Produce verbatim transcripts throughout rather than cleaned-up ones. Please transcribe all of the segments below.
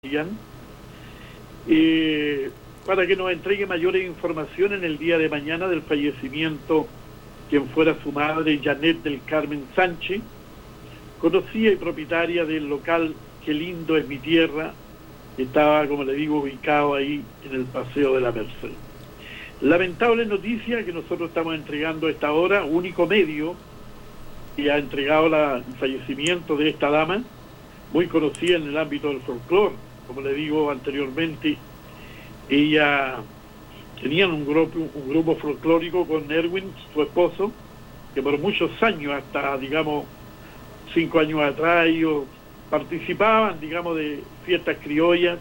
eh, para que nos entregue mayores informaciones en el día de mañana del fallecimiento quien fuera su madre, Janet del Carmen Sánchez, conocida y propietaria del local Qué Lindo Es Mi Tierra, que estaba, como le digo, ubicado ahí en el Paseo de la Merced. Lamentable noticia que nosotros estamos entregando a esta hora, único medio que ha entregado la, el fallecimiento de esta dama, muy conocida en el ámbito del folclore. Como le digo anteriormente, ella tenía un grupo, un grupo folclórico con Erwin, su esposo, que por muchos años, hasta digamos cinco años atrás, ellos participaban, digamos, de fiestas criollas,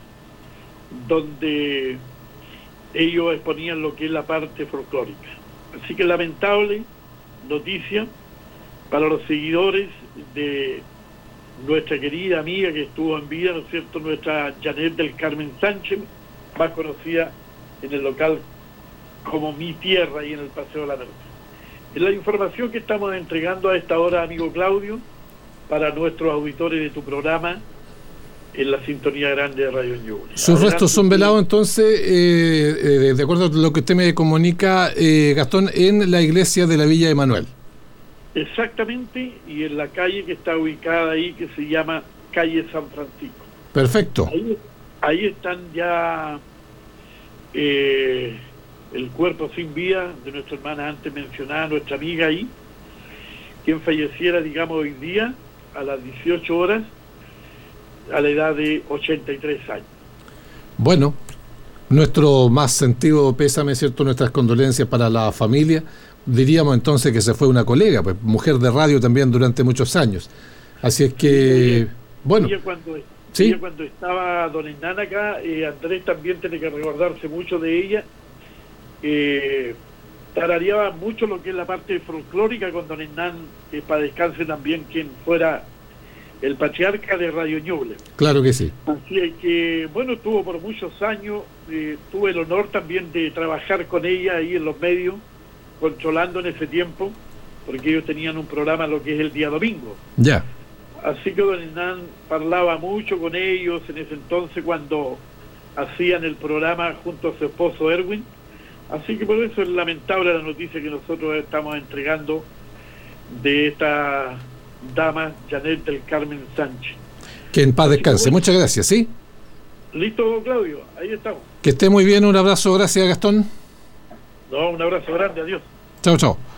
donde ellos exponían lo que es la parte folclórica. Así que lamentable noticia para los seguidores de nuestra querida amiga que estuvo en vida, ¿no es cierto?, nuestra Janet del Carmen Sánchez, más conocida en el local como Mi Tierra y en el Paseo de la Merced. Es la información que estamos entregando a esta hora, amigo Claudio, para nuestros auditores de tu programa en la sintonía grande de Radio Ñuble. Sus Adelante, restos son velados entonces, eh, eh, de acuerdo a lo que usted me comunica, eh, Gastón, en la iglesia de la Villa de Manuel. Exactamente, y en la calle que está ubicada ahí, que se llama Calle San Francisco. Perfecto. Ahí, ahí están ya eh, el cuerpo sin vida de nuestra hermana antes mencionada, nuestra amiga ahí, quien falleciera, digamos, hoy día a las dieciocho horas, a la edad de ochenta y tres años. Bueno, nuestro más sentido pésame, ¿cierto?, nuestras condolencias para la familia. Diríamos entonces que se fue una colega, pues mujer de radio también durante muchos años. Así es que, ella, bueno. Ella cuando, ¿sí? ella cuando estaba don Hernán acá, eh, Andrés también tiene que recordarse mucho de ella. Eh, tarareaba mucho lo que es la parte folclórica con don Hernán, que para descanse también quien fuera el patriarca de Radio Ñuble. Claro que sí. Así es que, bueno, estuvo por muchos años, eh, tuve el honor también de trabajar con ella ahí en los medios, controlando en ese tiempo, porque ellos tenían un programa lo que es el día domingo. Ya. Así que don Hernán parlaba mucho con ellos en ese entonces cuando hacían el programa junto a su esposo Erwin. Así que por eso es lamentable la noticia que nosotros estamos entregando de esta dama, Janet del Carmen Sánchez. Que en paz descanse. Bueno, muchas gracias, ¿sí? Listo, Claudio, ahí estamos. Que esté muy bien, un abrazo, gracias, Gastón. No, un abrazo grande, adiós. Chao, chao.